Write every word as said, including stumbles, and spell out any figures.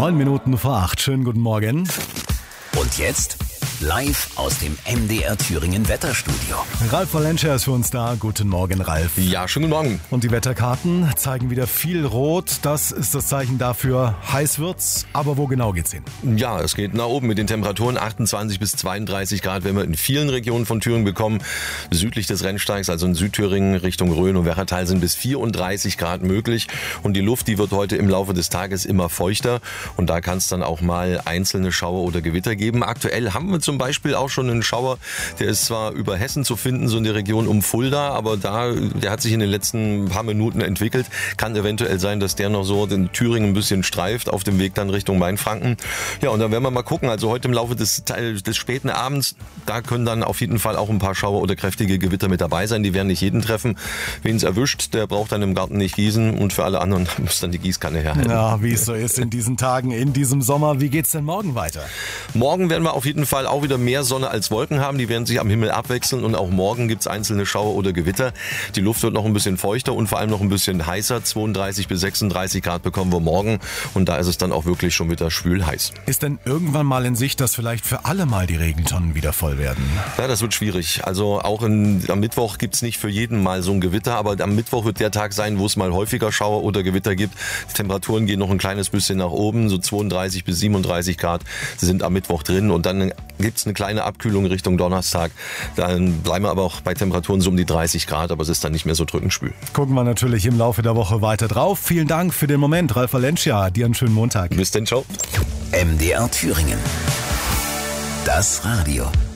Neun Minuten vor acht. Schönen guten Morgen. Und jetzt live aus dem M D R Thüringen Wetterstudio. Ralf Valencia ist für uns da. Guten Morgen, Ralf. Ja, schönen guten Morgen. Und die Wetterkarten zeigen wieder viel Rot. Das ist das Zeichen dafür, heiß wird's. Aber wo genau geht's hin? Ja, es geht nach oben mit den Temperaturen achtundzwanzig bis zweiunddreißig Grad, werden wir in vielen Regionen von Thüringen bekommen. Südlich des Rennsteigs, also in Südthüringen Richtung Rhön und Werratal, sind bis vierunddreißig Grad möglich. Und die Luft, die wird heute im Laufe des Tages immer feuchter. Und da kann es dann auch mal einzelne Schauer oder Gewitter geben. Aktuell haben wir zum Beispiel auch schon einen Schauer, der ist zwar über Hessen zu finden, so in der Region um Fulda, aber da, der hat sich in den letzten paar Minuten entwickelt. Kann eventuell sein, dass der noch so den Thüringen ein bisschen streift, auf dem Weg dann Richtung Mainfranken. Ja, und dann werden wir mal gucken, also heute im Laufe des, des späten Abends, da können dann auf jeden Fall auch ein paar Schauer oder kräftige Gewitter mit dabei sein. Die werden nicht jeden treffen. Wen es erwischt, der braucht dann im Garten nicht gießen und für alle anderen muss dann die Gießkanne herhalten. Ja, wie es so ist in diesen Tagen, in diesem Sommer. Wie geht's denn morgen weiter? Morgen werden wir auf jeden Fall auch wieder mehr Sonne als Wolken haben. Die werden sich am Himmel abwechseln und auch morgen gibt es einzelne Schauer oder Gewitter. Die Luft wird noch ein bisschen feuchter und vor allem noch ein bisschen heißer. zweiunddreißig bis sechsunddreißig Grad bekommen wir morgen und da ist es dann auch wirklich schon wieder schwül heiß. Ist denn irgendwann mal in Sicht, dass vielleicht für alle mal die Regentonnen wieder voll werden? Ja, das wird schwierig. Also auch in, am Mittwoch gibt es nicht für jeden mal so ein Gewitter, aber am Mittwoch wird der Tag sein, wo es mal häufiger Schauer oder Gewitter gibt. Die Temperaturen gehen noch ein kleines bisschen nach oben, so zweiunddreißig bis siebenunddreißig Grad sind am Mittwoch drin und dann gibt es eine kleine Abkühlung Richtung Donnerstag. Dann bleiben wir aber auch bei Temperaturen so um die dreißig Grad, aber es ist dann nicht mehr so drückend schwül. Gucken wir natürlich im Laufe der Woche weiter drauf. Vielen Dank für den Moment, Ralf Valencia. Dir einen schönen Montag. Bis denn, ciao. M D R Thüringen. Das Radio.